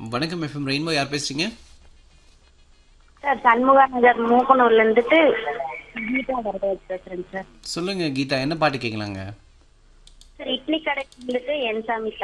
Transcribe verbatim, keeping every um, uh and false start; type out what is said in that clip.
வணக்கம் FM rainbow, யார் பேசுறீங்க? சார் சண்முகா நகர் மூக்கனூர்ல இருந்துட்டு கீதா வரதராஜ் பேசுறேங்க சார். சொல்லுங்க கீதா, என்ன பாட்டு கேட்கலாங்க? சார் இட்லி கடை உங்களுக்கு என் சாமி